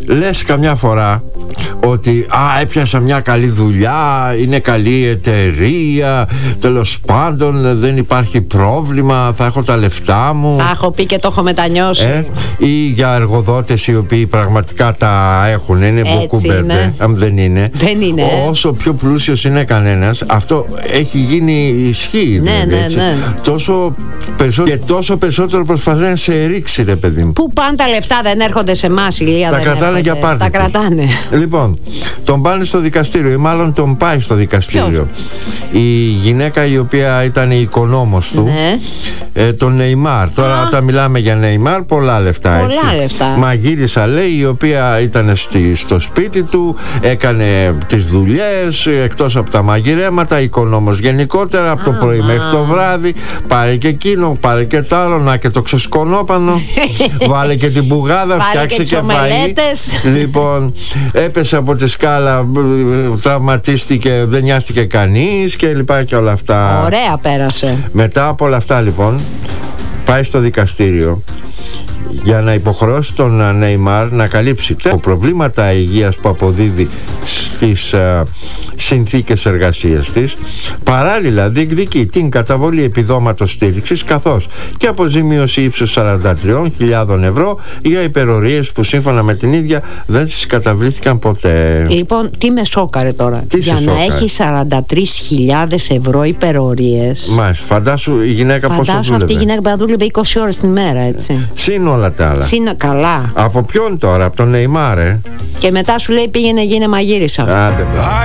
λες καμιά φορά ότι έπιασα μια καλή δουλειά, είναι καλή εταιρεία, τέλος πάντων δεν υπάρχει πρόβλημα, θα έχω τα λεφτά μου. Τα έχω πει και το έχω μετανιώσει. Ή για εργοδότες οι οποίοι πραγματικά τα έχουν, είναι μπουκούμπερτε, αν δεν είναι. Δεν είναι. Όσο πιο πλούσιος είναι κανένας, αυτό έχει γίνει ισχύ. Ναι. Τόσο περισσότερο προσπαθεί να σε ρίξει, ρε παιδί μου. Πού πάνε τα λεφτά, δεν έρχονται σε εμάς, Ηλία? Τα κρατάνε για πάρτι. Τα κρατάνε. Λοιπόν, τον πάνε στο δικαστήριο, ή μάλλον τον πάει στο δικαστήριο. Η γυναίκα η οποία ήταν η οικονόμος του, τον Νεϊμάρ. Τώρα τα μιλάμε για Νεϊμάρ, πολλά λεφτά, έτσι. Μαγείρισα, λέει, η οποία ήταν στο σπίτι του, έκανε τις δουλειές, εκτός από τα μαγειρέματα, οικονόμος γενικότερα, από το πρωί μέχρι το βράδυ. Πάρε και εκείνο, πάρε και το άλλο, να και το ξεσκονόπανο, βάλε και την μπουγάδα, φτιάξε και φαΐ. Λοιπόν, έπεσε από τη σκάλα, τραυματίστηκε, δεν νοιάστηκε κανείς και λοιπά και όλα αυτά. Ωραία πέρασε. Μετά από όλα αυτά, λοιπόν, πάει στο δικαστήριο για να υποχρεώσει τον Νεϊμάρ να καλύψει τα προβλήματα υγείας που αποδίδει στις συνθήκες εργασίας της. Παράλληλα διεκδικεί την καταβολή επιδόματος στήριξης, καθώς και αποζημίωση ύψους 43.000 ευρώ για υπερορίες που σύμφωνα με την ίδια δεν τις καταβλήθηκαν ποτέ. Λοιπόν, τι με σόκαρε τώρα? Για να έχει 43.000 ευρώ υπερορίες. Μάλιστα, φαντάσου η γυναίκα πόσο δούλευε. Φαντάσου αυτή η γυναίκα που δούλευε 20 ώρες την ημέρα, έτσι. Συν όλα τα άλλα. Καλά. Από ποιον τώρα? Από τον Νεϊμάρ, Και μετά σου λέει πήγαινε γίνε μαγείρισα. Άντε.